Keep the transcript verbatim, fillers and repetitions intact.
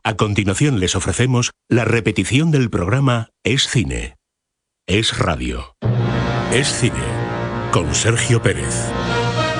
A continuación les ofrecemos la repetición del programa Es Cine, Es Radio, Es Cine, con Sergio Pérez.